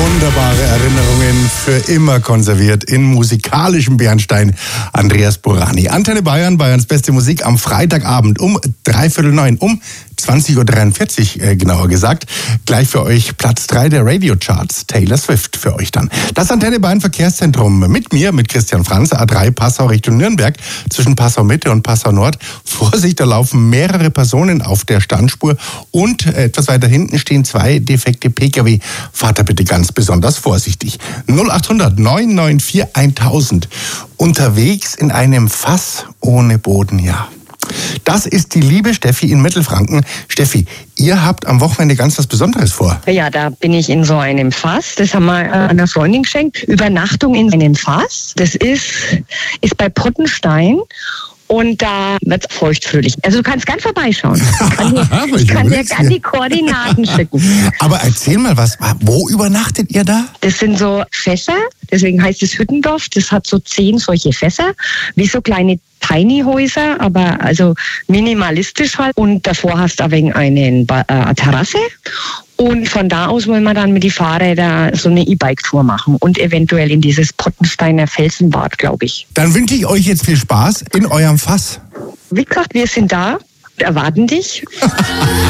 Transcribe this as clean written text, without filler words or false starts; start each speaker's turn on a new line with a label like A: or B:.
A: Wunderbare Erinnerungen für immer konserviert in musikalischem Bernstein. Andreas Burani. Antenne Bayern, Bayerns beste Musik am Freitagabend um 8:45, um 20:43 Uhr genauer gesagt. Gleich für euch Platz 3 der Radio-Charts. Taylor Swift für euch dann. Das Antenne Bayern Verkehrszentrum mit mir, mit Christian Franz, A3 Passau Richtung Nürnberg, zwischen Passau Mitte und Passau Nord. Vorsicht, da laufen mehrere Personen auf der Standspur und etwas weiter hinten stehen 2 defekte Pkw. Fahrt da bitte ganz besonders vorsichtig. 0800 994 1000. Unterwegs in einem Fass ohne Boden, ja. Das ist die liebe Steffi in Mittelfranken. Steffi, ihr habt am Wochenende ganz was Besonderes vor.
B: Ja, da bin ich in so einem Fass. Das haben wir einer Freundin geschenkt. Übernachtung in einem Fass. Das ist bei Pottenstein. Und da wird's feuchtfröhlich. Also du kannst gern vorbeischauen. Ich kann dir gern die Koordinaten schicken.
A: Aber erzähl mal was, wo übernachtet ihr da?
B: Das sind so Fässer, deswegen heißt es Hüttendorf. Das hat so 10 solche Fässer, wie so kleine Tiny-Häuser, aber also minimalistisch halt. Und davor hast du ein wenig eine Terrasse. Und von da aus wollen wir dann mit den Fahrrädern so eine E-Bike-Tour machen und eventuell in dieses Pottensteiner Felsenbad, glaube ich.
A: Dann wünsche ich euch jetzt viel Spaß in eurem Fass.
B: Wie gesagt, wir sind da, erwarten dich.